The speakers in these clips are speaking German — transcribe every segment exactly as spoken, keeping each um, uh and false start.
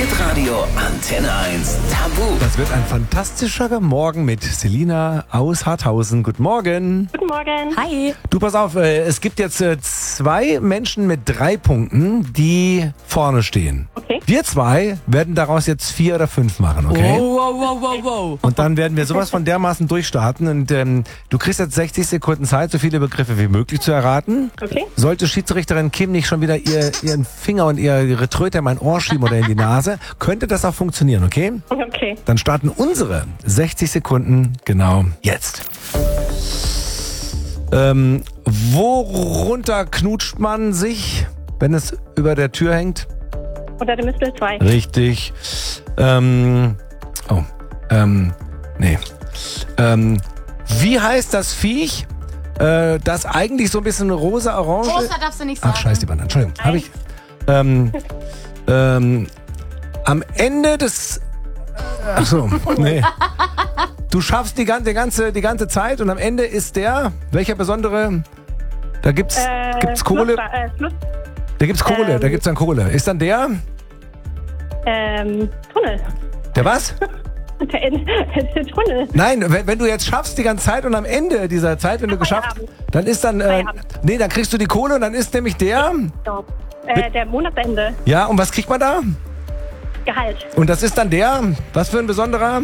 Hitradio Antenne eins Tabu. Das wird ein fantastischer Morgen mit Selina aus Harthausen. Guten Morgen. Guten Morgen. Hi. Du, pass auf, äh, es gibt jetzt äh, zwei Menschen mit drei Punkten, die vorne stehen. Okay. Wir zwei werden daraus jetzt vier oder fünf machen, okay? Wow, wow, wow, wow, wow. Und dann werden wir sowas von dermaßen durchstarten und ähm, du kriegst jetzt sechzig Sekunden Zeit, so viele Begriffe wie möglich zu erraten. Okay. Sollte Schiedsrichterin Kim nicht schon wieder ihr, ihren Finger und ihre Tröte in mein Ohr schieben oder in die Nase, könnte das auch funktionieren, okay? Okay. Dann starten unsere sechzig Sekunden genau jetzt. Ähm, worunter knutscht man sich, wenn es über der Tür hängt? Unter dem Mistel zwei. Richtig. Ähm, oh, ähm, nee. Ähm, wie heißt das Viech, äh, das eigentlich so ein bisschen rosa-orange... Rosa darfst du nicht sagen. Ach, scheiß die Bande, Entschuldigung. Habe ich... Ähm, ähm, am Ende des... Ach so, nee. Du schaffst die ganze, die ganze, die ganze Zeit und am Ende ist der... Welcher besondere... Da gibt's, Äh, gibt's Kohle... Fluss, äh, Fluss, Da gibt's Kohle, ähm, da gibt's dann Kohle. Ist dann der... ähm, Tunnel. Der was? Der, der Tunnel. Nein, wenn, wenn du jetzt schaffst die ganze Zeit und am Ende dieser Zeit, wenn du geschafft, Feierabend. dann ist dann, äh, Feierabend. nee, dann kriegst du die Kohle und dann ist nämlich der, So. Äh, der Monatsende. ja, und was kriegt man da? Gehalt. Und das ist dann der, was für ein besonderer?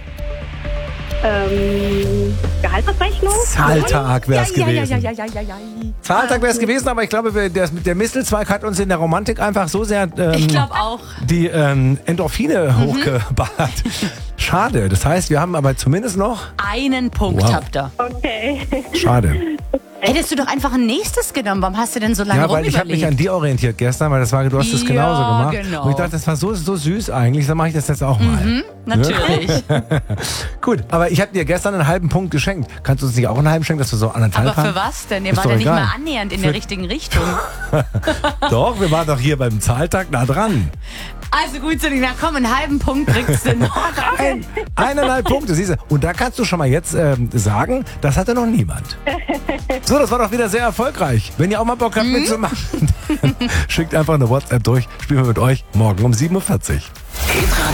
Ähm, Gehaltsabrechnung? Zahltag wär's ja, ja, gewesen. ja, ja, ja, ja, ja. Zahltag wär's gewesen, aber ich glaube, wir- der, der Mistelzweig hat uns in der Romantik einfach so sehr ähm, Ich glaube auch. die ähm, Endorphine Mhm. hochgeballert. Schade, das heißt, wir haben aber zumindest noch, Einen Punkt Wow. habt ihr. Okay. schade. Hättest du doch einfach ein nächstes genommen. Warum hast du denn so lange Ja, weil ich habe mich an rumüberlegt? die orientiert gestern, weil das war, du hast das Ja, genauso gemacht. genau. Und ich dachte, das war so, so süß eigentlich, dann mache ich das jetzt auch mal. Mhm, natürlich. Gut, aber ich habe dir gestern einen halben Punkt geschenkt. Kannst du uns nicht auch einen halben schenken, dass du so anderthalb Aber für haben? was denn? Ihr Ist wart doch ja nicht egal. mal annähernd in der richtigen Richtung. Doch, wir waren doch hier beim Zahltag nah dran. Also gut, Selina, komm, einen halben Punkt kriegst du noch. Ein, eineinhalb Punkte, siehst du. Und da kannst du schon mal jetzt ähm, sagen, das hatte noch niemand. So, das war doch wieder sehr erfolgreich. Wenn ihr auch mal Bock habt mitzumachen, dann schickt einfach eine WhatsApp durch. Spielen wir mit euch morgen um sieben Uhr vierzig. Hitradio